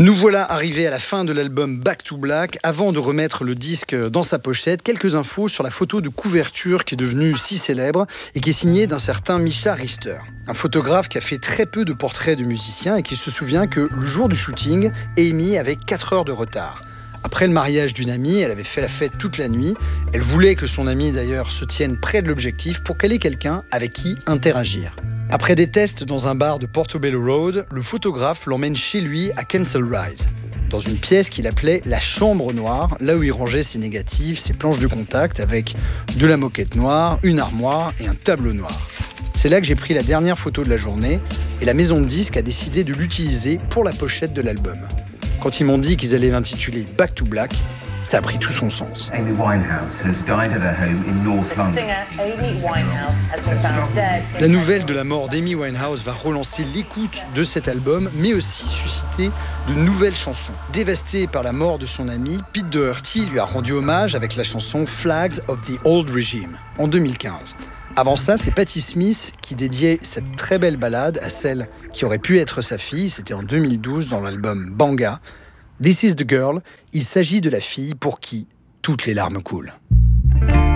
Nous voilà arrivés à la fin de l'album Back to Black. Avant de remettre le disque dans sa pochette, quelques infos sur la photo de couverture qui est devenue si célèbre et qui est signée d'un certain Misha Richter. Un photographe qui a fait très peu de portraits de musiciens et qui se souvient que le jour du shooting, Amy avait 4 heures de retard. Après le mariage d'une amie, elle avait fait la fête toute la nuit. Elle voulait que son amie d'ailleurs se tienne près de l'objectif pour qu'elle ait quelqu'un avec qui interagir. Après des tests dans un bar de Portobello Road, le photographe l'emmène chez lui à Kensal Rise, dans une pièce qu'il appelait la chambre noire, là où il rangeait ses négatifs, ses planches de contact avec de la moquette noire, une armoire et un tableau noir. C'est là que j'ai pris la dernière photo de la journée et la maison de disques a décidé de l'utiliser pour la pochette de l'album. Quand ils m'ont dit qu'ils allaient l'intituler Back to Black, ça a pris tout son sens. Amy Winehouse has died at her home in North London. Amy Winehouse has been found dead. La nouvelle de la mort d'Amy Winehouse va relancer l'écoute de cet album, mais aussi susciter de nouvelles chansons. Dévasté par la mort de son ami, Pete Doherty lui a rendu hommage avec la chanson Flags of the Old Regime en 2015. Avant ça, c'est Patti Smith qui dédiait cette très belle ballade à celle qui aurait pu être sa fille. C'était en 2012 dans l'album Banga. This is the girl. Il s'agit de la fille pour qui toutes les larmes coulent.